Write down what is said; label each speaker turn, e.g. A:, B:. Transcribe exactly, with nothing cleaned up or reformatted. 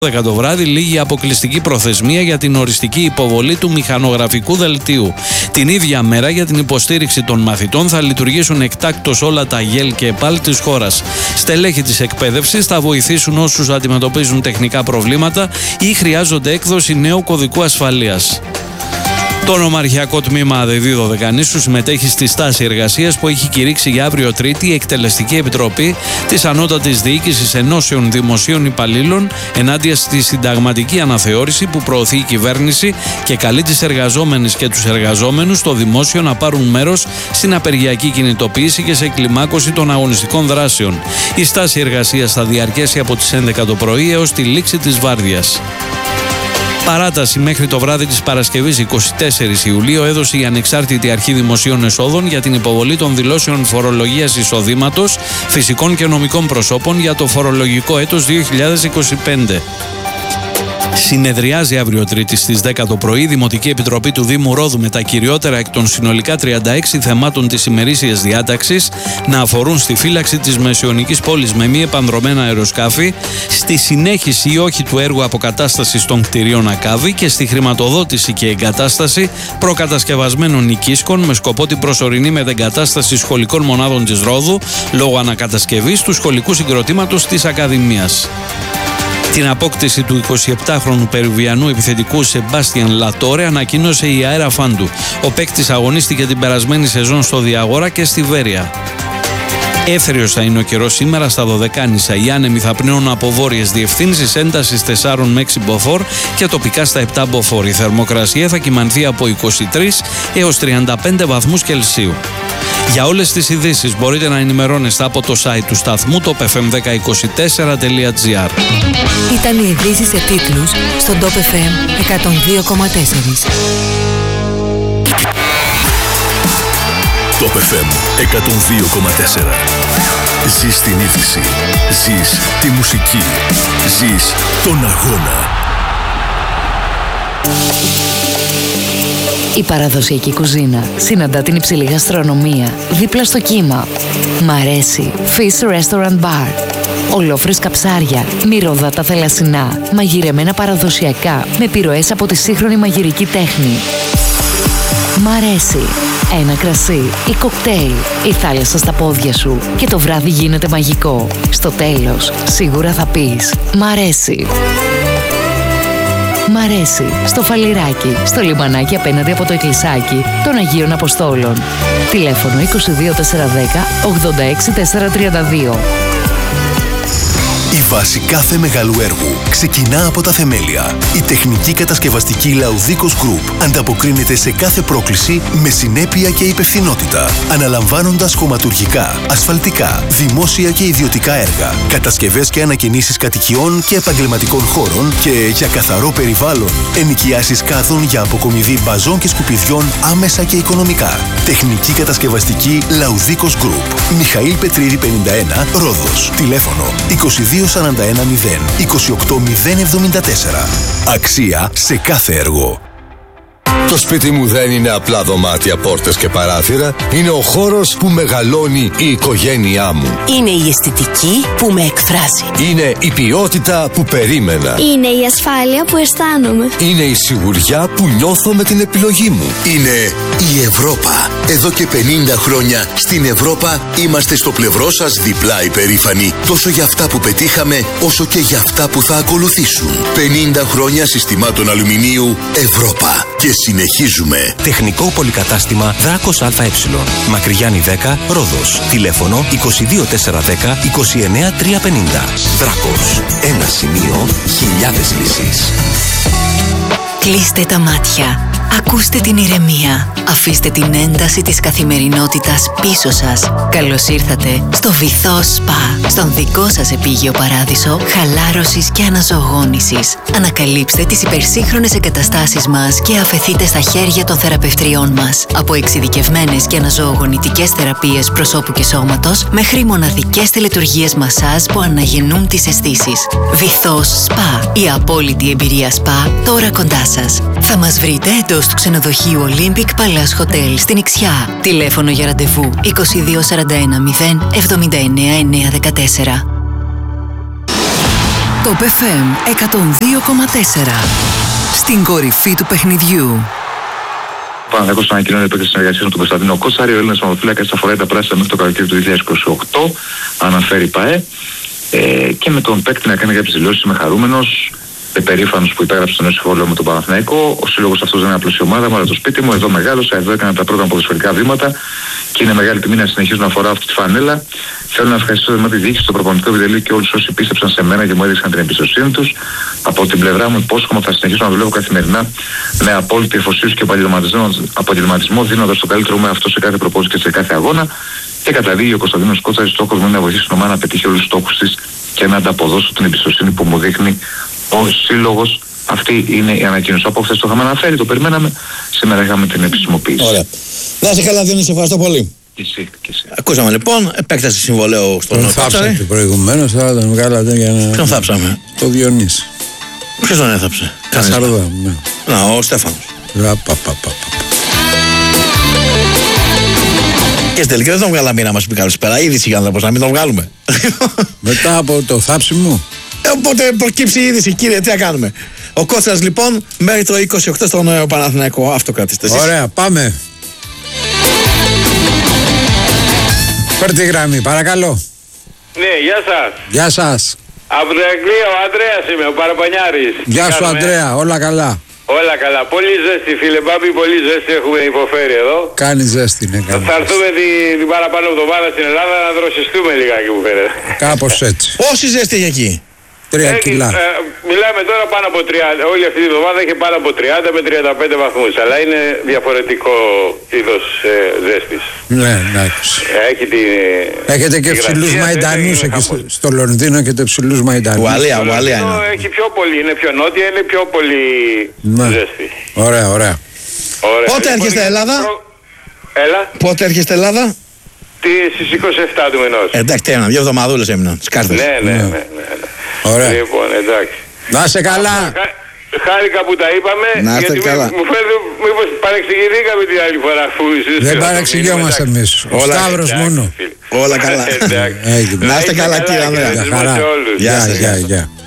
A: δώδεκα το βράδυ λίγη αποκλειστική προθεσμία για την οριστική υποβολή του μηχανογραφικού δελτίου. Την ίδια μέρα για την υποστήριξη των μαθητών θα λειτουργήσουν εκτάκτως όλα τα ΓΕΛ και ΕΠΑΛ της χώρας. Στελέχη της εκπαίδευσης θα βοηθήσουν όσους αντιμετωπίζουν τεχνικά προβλήματα ή χρειάζονται έκδοση νέου κωδικού ασφαλείας. Το Νομαρχιακό Τμήμα ΑΔΕΔΗ Δωδεκανήσου συμμετέχει στη στάση εργασίας που έχει κηρύξει για αύριο Τρίτη η Εκτελεστική Επιτροπή της Ανώτατης Διοίκησης Ενώσεων Δημοσίων Υπαλλήλων ενάντια στη συνταγματική αναθεώρηση που προωθεί η κυβέρνηση και καλεί τις εργαζόμενες και τους εργαζόμενους στο δημόσιο να πάρουν μέρος στην απεργιακή κινητοποίηση και σε κλιμάκωση των αγωνιστικών δράσεων. Η στάση εργασίας θα διαρκέσει από τις έντεκα το πρωί έως τη λήξη της βάρδιας. Παράταση μέχρι το βράδυ της Παρασκευής εικοστή τέταρτη Ιουλίου έδωσε η Ανεξάρτητη Αρχή Δημοσίων Εσόδων για την υποβολή των δηλώσεων φορολογίας εισοδήματος φυσικών και νομικών προσώπων για το φορολογικό έτος δύο χιλιάδες είκοσι πέντε. Συνεδριάζει αύριο Τρίτη στις δέκα το πρωί η Δημοτική Επιτροπή του Δήμου Ρόδου με τα κυριότερα εκ των συνολικά τριάντα έξι θεμάτων της ημερήσιας διάταξης να αφορούν στη φύλαξη της μεσαιωνικής πόλης με μη επανδρομένα αεροσκάφη, στη συνέχιση ή όχι του έργου αποκατάστασης των κτηρίων ΑΚΑΒΗ και στη χρηματοδότηση και εγκατάσταση προκατασκευασμένων οικίσκων με σκοπό την προσωρινή μετεγκατάσταση σχολικών μονάδων της Ρόδου λόγω ανακατασκευής του σχολικού συγκροτήματος της Ακαδημίας. Την απόκτηση του εικοσιεπτάχρονου Περουβιανού επιθετικού Σεμπάστιαν Λατόρε ανακοίνωσε η Αέρα Φάντου. Ο παίκτης αγωνίστηκε την περασμένη σεζόν στο Διαγόρα και στη Βέρεια. Έθριος θα είναι ο καιρός σήμερα στα Δωδεκάνησα. Οι άνεμοι θα πνέουν από βόρειες διευθύνσεις έντασης τεσσάρων με έξι μποφόρ και τοπικά στα επτά μποφόρ. Η θερμοκρασία θα κυμανθεί από είκοσι τρεις έως τριάντα πέντε βαθμούς Κελσίου. Για όλες τις ειδήσεις μπορείτε να ενημερώνεστε από το site του σταθμού top f m ένα μηδέν δύο τέσσερα τελεία gr.
B: Ήταν οι ειδήσεις σε τίτλους στον Top εφ εμ εκατόν δύο κόμμα τέσσερα.
C: Top εφ εμ εκατόν δύο κόμμα τέσσερα. Ζεις την είδηση. Ζεις τη μουσική. Ζεις τον αγώνα.
B: Η παραδοσιακή κουζίνα συναντά την υψηλή γαστρονομία δίπλα στο κύμα. Μ' αρέσει Fish Restaurant Bar. Ολόφρεσκα ψάρια, μυρωδάτα θαλασσινά, μαγειρεμένα παραδοσιακά με επιρροές από τη σύγχρονη μαγειρική τέχνη. Μ' αρέσει ένα κρασί ή κοκτέιλ, η θάλασσα στα πόδια σου και το βράδυ γίνεται μαγικό. Στο τέλος σίγουρα θα πεις μ' αρέσει. Μ' αρέσει στο Φαλιράκι, στο λιμανάκι απέναντι από το εκκλησάκι των Αγίων Αποστόλων. Τηλέφωνο είκοσι δύο τετρακόσια δέκα ογδόντα έξι τετρακόσια τριάντα δύο.
C: Η βάση κάθε μεγάλου έργου ξεκινά από τα θεμέλια. Η τεχνική κατασκευαστική Λαουδίκος Group ανταποκρίνεται σε κάθε πρόκληση με συνέπεια και υπευθυνότητα, αναλαμβάνοντας χωματουργικά, ασφαλτικά, δημόσια και ιδιωτικά έργα, κατασκευές και ανακαινήσεις κατοικιών και επαγγελματικών χώρων και για καθαρό περιβάλλον, ενοικιάσεις κάδων για αποκομιδή μπαζών και σκουπιδιών άμεσα και οικονομικά. Τεχνική κατασκευαστική Λαουδίκος Group. Μιχαήλ Πετρίδη πενήντα ένα, Ρόδος. Τηλέφωνο είκοσι δύο σαράντα ένα μηδέν είκοσι οκτώ μηδέν εβδομήντα τέσσερα. Αξία σε κάθε έργο.
D: Το σπίτι μου δεν είναι απλά δωμάτια, πόρτες και παράθυρα. Είναι ο χώρος που μεγαλώνει η οικογένειά μου.
E: Είναι η αισθητική που με εκφράζει.
D: Είναι η ποιότητα που περίμενα.
F: Είναι η ασφάλεια που αισθάνομαι.
D: Είναι η σιγουριά που νιώθω με την επιλογή μου.
G: Είναι η Ευρώπα. Εδώ και πενήντα χρόνια στην Ευρώπα είμαστε στο πλευρό σας διπλά υπερήφανοι. Τόσο για αυτά που πετύχαμε, όσο και για αυτά που θα ακολουθήσουν. πενήντα χρόνια συστημάτων αλουμινίου Ευρώπα. Και συνεχίζουμε.
H: Τεχνικό πολυκατάστημα Δράκος ΑΕ. Μακρυγιάννη δέκα, Ρόδος. Τηλέφωνο είκοσι δύο τετρακόσια δέκα είκοσι εννέα τριακόσια πενήντα. Δράκος. Ένα σημείο, χιλιάδες λύσεις.
B: Κλείστε τα μάτια. Ακούστε την ηρεμία. Αφήστε την ένταση της καθημερινότητας πίσω σας. Καλώς ήρθατε στο Βυθό Σπα, στον δικό σας επίγειο παράδεισο χαλάρωσης και αναζωογόνησης. Ανακαλύψτε τις υπερσύγχρονες εγκαταστάσεις μας και αφεθείτε στα χέρια των θεραπευτριών μας. Από εξειδικευμένες και αναζωογονητικές θεραπείες προσώπου και σώματος μέχρι μοναδικές τελετουργίες μασάζ που αναγεννούν τις αισθήσεις. Βυθό Σπα, η απόλυτη εμπειρία σπα τώρα κοντά σας. Θα μας βρείτε εντός του ξενοδοχείου Olympic Palace Hotel στην Ιξιά. Τηλέφωνο για ραντεβού είκοσι δύο σαράντα ένα μηδέν εβδομήντα εννέα εννιακόσια δεκατέσσερα. Top εφ εμ εκατόν δύο κόμμα τέσσερα. Στην κορυφή του παιχνιδιού.
I: Ο Παναθηναϊκός ανακοινώνει επέκταση συνεργασίας με τον Κωνσταντίνο Κότσαρη. Ο Έλληνας τερματοφύλακας θα φοράει τα πράσινα μέχρι το καλοκαίρι του δύο χιλιάδες είκοσι οκτώ, αναφέρει η ΠΑΕ. Ε, και με τον παίκτη να κάνει κάποιες δηλώσεις. Είμαι χαρούμενος, περήφανος που υπέγραψε το νέο συμβόλαιο με τον Παναθηναϊκό. Ο σύλλογος αυτός δεν είναι απλώς η ομάδα μου, αλλά το σπίτι μου. Εδώ μεγάλωσα, εδώ έκανα τα πρώτα ποδοσφαιρικά βήματα και είναι μεγάλη τιμή να συνεχίσω να φοράω αυτή τη φανέλα. Θέλω να ευχαριστήσω με τη διοίκηση, το προπονητικό επιτελείο και όλους όσοι πίστεψαν σε μένα και μου έδειξαν την εμπιστοσύνη τους. Από την πλευρά μου υπόσχομαι θα συνεχίσω να δουλεύω καθημερινά με απόλυτη εφοσίωση και επαγγελματισμό, δίνοντας το καλύτερο μου αυτό σε κάθε προπόνηση και σε κάθε αγώνα. Και καταδείει ο Κωνσταντίνος Κότσαρης στόχος μου είναι να βοηθήσει την ομάδα να πετύχει όλους τους στόχους της και να ανταποδώσω την εμπιστοσύνη που μου δείχνει ο σύλλογος. Αυτή είναι η ανακοίνωση. Από χθες το είχαμε αναφέρει, το περιμέναμε. Σήμερα είχαμε την επισημοποίηση.
J: Ωραία. Να είσαι καλά, Διονύση, σε ευχαριστώ πολύ.
I: Και εσύ, και εσύ.
J: Ακούσαμε λοιπόν, επέκταση συμβολέου στον Κότσαρη.
K: Τον θάψατε προηγουμένως, τώρα τον βγάλατε για να...
J: Ποιον θάψαμε?
K: Το Διονύση.
J: Ποιος τον έθαψε?
K: Κασαρδά, ναι.
J: Να, ο Στέφανος.
K: Ραπαπαπαπα.
J: Και στην τελική δεν τον βγάλαμε για να μας πει καλησπέρα. Είδηση για να να μην τον βγάλουμε.
K: Μετά από το θάψιμο.
J: Ε, οπότε προκύψει η είδηση, κύριε, τι να κάνουμε. Ο Κότσαρας λοιπόν μέχρι το είκοσι οκτώ στον Παναθηναϊκό. Αυτό κρατήστε εσείς.
K: Ωραία, πάμε. Παίρνει γραμμή, παρακαλώ.
L: Ναι, γεια σας.
K: Γεια σας.
L: Από την Αγγλία ο Ανδρέας είμαι, ο Παραπανιάρης.
K: Γεια σου Ανδρέα, όλα καλά.
L: Όλα καλά. Πολύ ζέστη φίλε Μπάμπη, πολύ ζέστη έχουμε υποφέρει εδώ.
K: Κάνει ζέστη, ναι.
L: Θα, θα έρθουμε την, την παραπάνω εβδομάδα στην Ελλάδα να δροσιστούμε λιγάκι που φαίνεται.
K: Κάπως έτσι.
J: Πόση ζέστη έχει εκεί?
K: Τρία κιλά.
L: Ε, μιλάμε τώρα πάνω από τριάντα. Όλη αυτή τη εβδομάδα έχει πάνω από τριάντα με τριάντα πέντε βαθμούς. Αλλά είναι διαφορετικό είδος ε, ζέστης.
K: Ναι, εντάξει.
L: Έχει την,
K: έχετε και ψηλούς μαϊντανούς εκεί στο, στο Λονδίνο, έχετε ψηλούς μαϊντανούς.
J: Ουαλία, Ουαλία είναι.
L: Έχει πιο πολύ, είναι πιο νότια, είναι πιο πολύ
K: ναι.
L: ζέστη.
K: Ωραία, ωραία.
L: ωραία.
J: Πότε
L: λοιπόν,
J: έρχεστε Ελλάδα?
L: Προ... Έλα.
J: Πότε έρχεστε Ελλάδα?
L: Στις είκοσι επτά του μηνός.
J: Εντάξει, τι έμειναν, δύο εβδομαδούλες έμειναν. Σκάρτες.
L: Ναι, ναι, ναι, ναι, ναι.
K: Ωραία.
L: Λοιπόν, εντάξει.
K: Να είσαι καλά.
L: Χά, χάρηκα που τα είπαμε.
J: Να είστε
L: γιατί
J: καλά.
L: Μου φαίνεται μήπως παρεξηγηθήκαμε την άλλη φορά. Αφού
K: δεν παρεξηγιόμαστε εμείς. Ο Σταύρος μόνο.
J: Όλα καλά. Να είστε καλά, κύριε Ανδρέα.
K: Γεια χαρά. Γεια, γεια, γεια.